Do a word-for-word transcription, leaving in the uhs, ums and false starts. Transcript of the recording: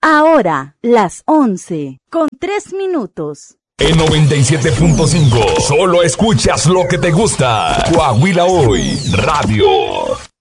Ahora, las once, con tres minutos. En noventa y siete punto cinco, solo escuchas lo que te gusta. Coahuila Hoy, Radio.